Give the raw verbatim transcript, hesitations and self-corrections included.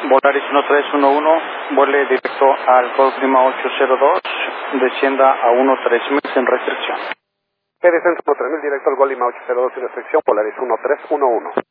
Volaris uno tres uno uno, vuele directo al Golf Lima ocho cero dos, descienda a uno tres mil sin restricción. P descenso uno tres mil, directo al Golf Lima ocho cero dos sin restricción, Volaris uno tres uno uno.